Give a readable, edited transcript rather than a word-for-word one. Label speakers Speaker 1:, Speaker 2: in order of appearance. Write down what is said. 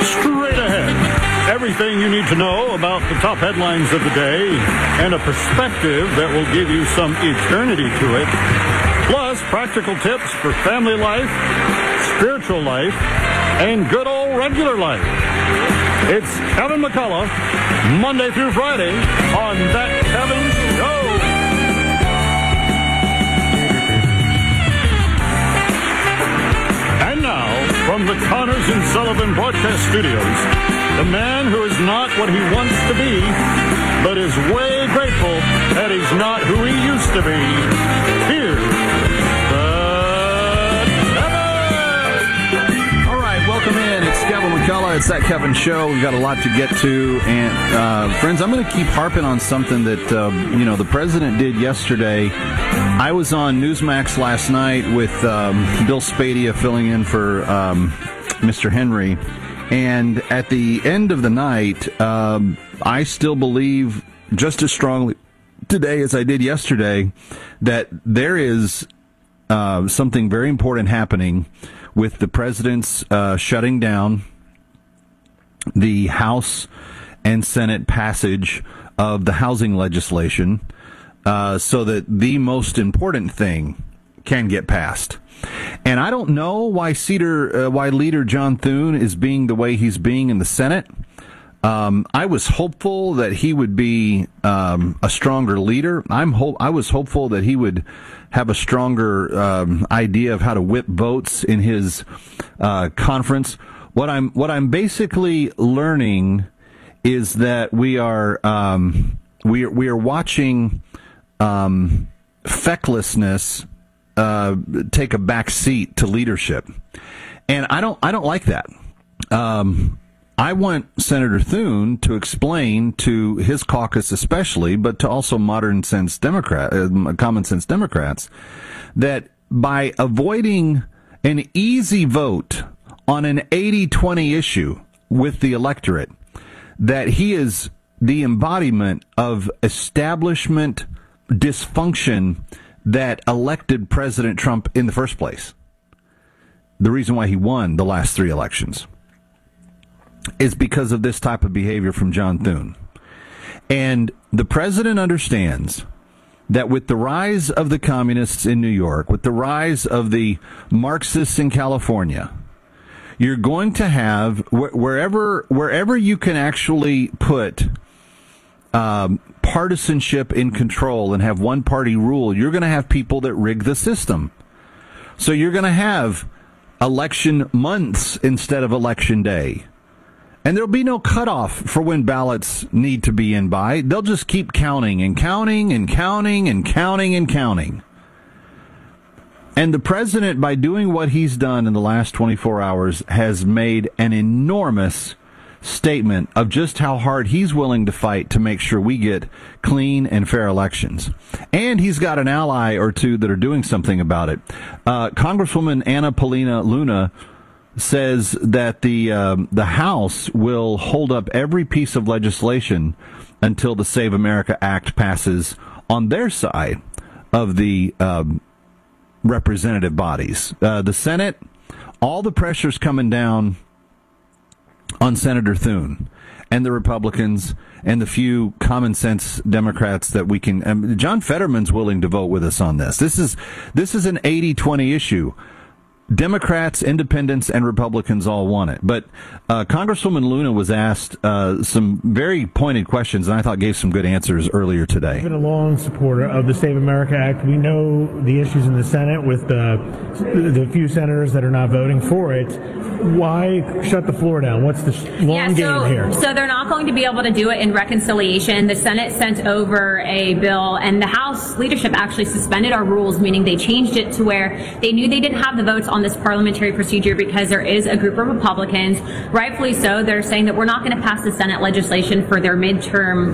Speaker 1: Straight ahead, everything you need to know about the top headlines of the day and a perspective that will give you some eternity to it. Plus, practical tips for family life, spiritual life, and good old regular life. It's Kevin McCullough, Monday through Friday on That Kevin Show. And now, from the Connors and Sullivan Broadcast Studios, the man who is not what he wants to be, but is way grateful that he's not who he used to be. Here's
Speaker 2: welcome in. It's Kevin McCullough. It's That Kevin Show. We've got a lot to get to. And, friends, I'm going to keep harping on something that, the president did yesterday. I was on Newsmax last night with Bill Spadia filling in for Mr. Henry. And at the end of the night, I still believe just as strongly today as I did yesterday that there is something very important happening with the president's shutting down the House and Senate passage of the housing legislation so that the most important thing can get passed. And I don't know why Leader John Thune is being the way he's being in the Senate. I was hopeful that he would be a stronger leader. I was hopeful that he would have a stronger idea of how to whip votes in his conference. What I'm basically learning is that we are watching fecklessness take a back seat to leadership, and I don't like that. I want Senator Thune to explain to his caucus especially, but to also common sense Democrats, that by avoiding an easy vote on an 80-20 issue with the electorate, that he is the embodiment of establishment dysfunction that elected President Trump in the first place. The reason why he won the last 3 elections is because of this type of behavior from John Thune. And the president understands that with the rise of the communists in New York, with the rise of the Marxists in California, you're going to have, wherever you can actually put partisanship in control and have one party rule, you're going to have people that rig the system. So you're going to have election months instead of election day. And there'll be no cutoff for when ballots need to be in by. They'll just keep counting and counting and counting and counting and counting. And the president, by doing what he's done in the last 24 hours, has made an enormous statement of just how hard he's willing to fight to make sure we get clean and fair elections. And he's got an ally or two that are doing something about it. Congresswoman Anna Paulina Luna says that the House will hold up every piece of legislation until the Save America Act passes on their side of the representative bodies. The Senate, all the pressure's coming down on Senator Thune and the Republicans and the few common sense Democrats that we can. John Fetterman's willing to vote with us on this. This is an 80-20 issue. Democrats, independents, and Republicans all want it. But Congresswoman Luna was asked some very pointed questions, and I thought gave some good answers earlier today.
Speaker 3: I've been a long supporter of the Save America Act. We know the issues in the Senate with the few senators that are not voting for it. Why shut the floor down? What's the long game here?
Speaker 4: So they're not going to be able to do it in reconciliation. The Senate sent over a bill, and the House leadership actually suspended our rules, meaning they changed it to where they knew they didn't have the votes on this parliamentary procedure because there is a group of Republicans, rightfully so, they're saying that we're not going to pass the Senate legislation for their midterm